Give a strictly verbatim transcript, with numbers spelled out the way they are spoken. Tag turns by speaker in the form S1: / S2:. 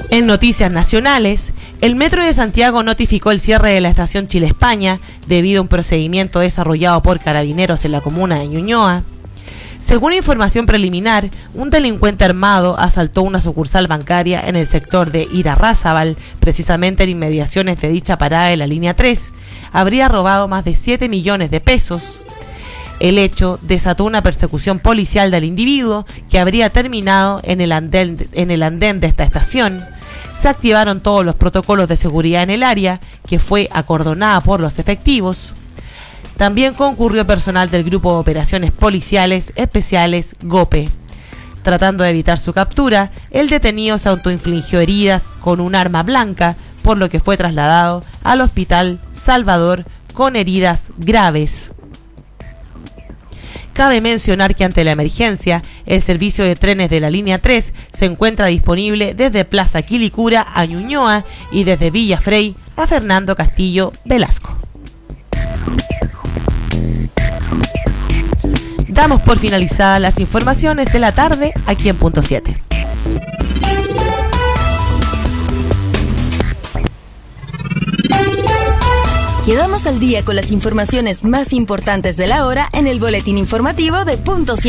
S1: En noticias nacionales, el Metro de Santiago notificó el cierre de la estación Chile-España debido a un procedimiento desarrollado por carabineros en la comuna de Ñuñoa. Según información preliminar, un delincuente armado asaltó una sucursal bancaria en el sector de Irarrázaval, precisamente en inmediaciones de dicha parada de la línea tres. Habría robado más de siete millones de pesos. El hecho desató una persecución policial del individuo que habría terminado en el andén, en el andén de esta estación. Se activaron todos los protocolos de seguridad en el área, que fue acordonada por los efectivos. También concurrió personal del Grupo de Operaciones Policiales Especiales GOPE. Tratando de evitar su captura, el detenido se autoinfligió heridas con un arma blanca, por lo que fue trasladado al Hospital Salvador con heridas graves. Cabe mencionar que ante la emergencia, el servicio de trenes de la línea tres se encuentra disponible desde Plaza Quilicura a Ñuñoa y desde Villa Frey a Fernando Castillo Velasco. Damos por finalizadas las informaciones de la tarde aquí en Punto siete.
S2: Quedamos al día con las informaciones más importantes de la hora en el boletín informativo de Punto siete.